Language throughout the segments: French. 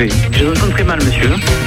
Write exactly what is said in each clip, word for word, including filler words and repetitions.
V. Je vous entends très mal, monsieur.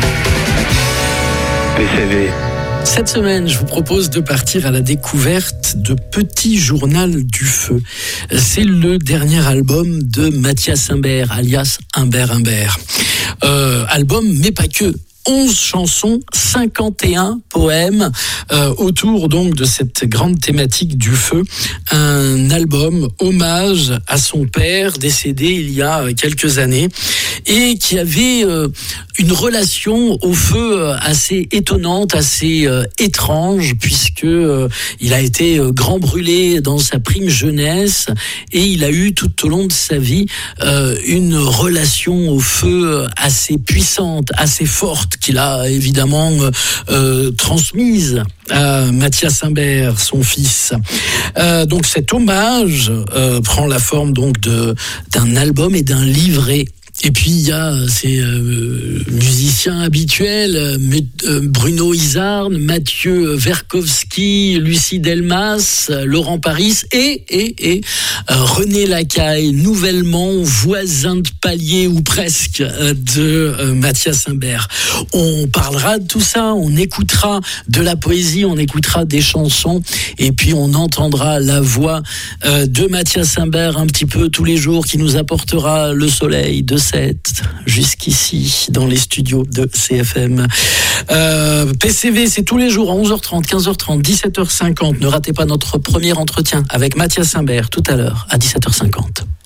P C V. Cette semaine, je vous propose de partir à la découverte de Petit Journal du Feu. C'est le dernier album de Mathias Imbert, alias Imbert Imbert. Euh, album, mais pas que. onze chansons, cinquante et un poèmes euh, autour donc de cette grande thématique du feu. Un album hommage à son père décédé il y a quelques années et qui avait euh, une relation au feu assez étonnante, assez euh, étrange, puisque euh, il a été euh, grand brûlé dans sa prime jeunesse et il a eu tout au long de sa vie euh, une relation au feu assez puissante, assez forte, qu'il a évidemment euh, transmise à Mathias Imbert, son fils. Euh, donc cet hommage euh, prend la forme donc de d'un album et d'un livret. Et puis il y a ces euh, musiciens habituels, euh, Bruno Izarn, Mathieu Verkovski, Lucie Delmas, Laurent Paris et, et, et euh, René Lacaille, nouvellement voisin de palier ou presque euh, de euh, Mathias Imbert. On parlera de tout ça, on écoutera de la poésie, on écoutera des chansons et puis on entendra la voix euh, de Mathias Imbert un petit peu tous les jours qui nous apportera le soleil de jusqu'ici dans les studios de C F M. Euh, P C V, c'est tous les jours à onze heures trente, quinze heures trente, dix-sept heures cinquante. Ne ratez pas notre premier entretien avec Mathias Imbert tout à l'heure à dix-sept heures cinquante.